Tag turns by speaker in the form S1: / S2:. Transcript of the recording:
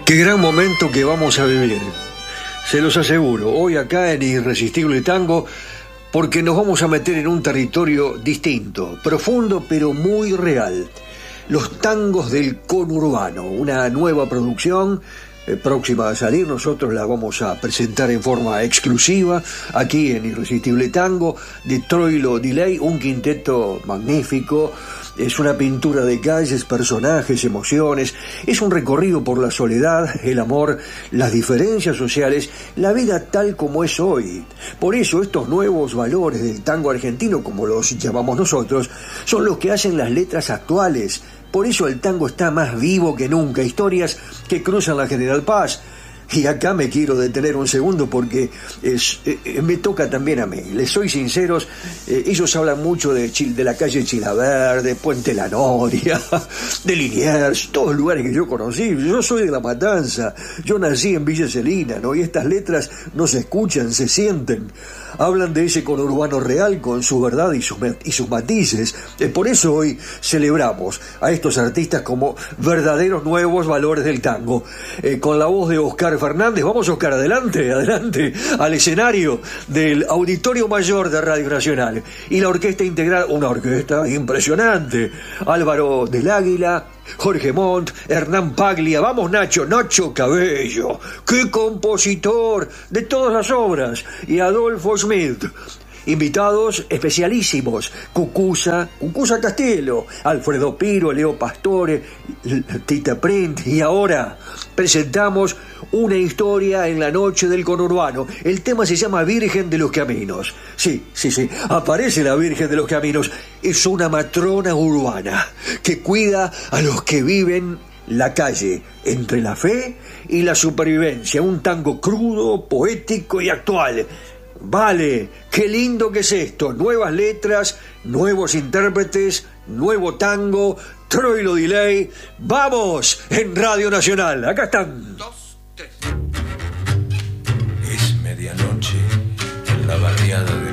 S1: Qué gran momento que vamos a vivir. Se los aseguro, hoy acá en Irresistible Tango, porque nos vamos a meter en un territorio distinto, profundo pero muy real. Los tangos del conurbano, una nueva producción próxima a salir. Nosotros la vamos a presentar en forma exclusiva aquí en Irresistible Tango, de Troilo Delay, un quinteto magnífico. Es una pintura de calles, personajes, emociones. Es un recorrido por la soledad, el amor, las diferencias sociales, la vida tal como es hoy. Por eso estos nuevos valores del tango argentino, como los llamamos nosotros, son los que hacen las letras actuales. Por eso el tango está más vivo que nunca. Historias que cruzan la General Paz. Y acá me quiero detener un segundo porque me toca también a mí. Les soy sinceros, ellos hablan mucho de la calle Chilaverde, Puente La Noria, de Liniers, todos lugares que yo conocí. Yo soy de La Matanza, yo nací en Villa Celina, ¿no? Y estas letras no se escuchan, se sienten. Hablan de ese conurbano real con su verdad y sus matices. Por eso hoy celebramos a estos artistas como verdaderos nuevos valores del tango. Con la voz de Oscar Fernández. Vamos, Oscar, adelante, al escenario del Auditorio Mayor de Radio Nacional. Y la orquesta integral, una orquesta impresionante. Álvaro del Águila, Jorge Montt, Hernán Paglia. Vamos, Nacho Cabello, qué compositor de todas las obras. Y Adolfo Smith. Invitados especialísimos: Cucuza Castielo, Alfredo Piro, Leo Pastore, Tita Print. Y ahora presentamos una historia en la noche del conurbano. El tema se llama Virgen de los Caminos. Sí, aparece la Virgen de los Caminos. Es una matrona urbana que cuida a los que viven la calle, entre la fe y la supervivencia. Un tango crudo, poético y actual. Vale, qué lindo que es esto. Nuevas letras, nuevos intérpretes, nuevo tango, Troilo Delay. ¡Vamos! En Radio Nacional. Acá están.
S2: 2, 3. Es medianoche en la barriada de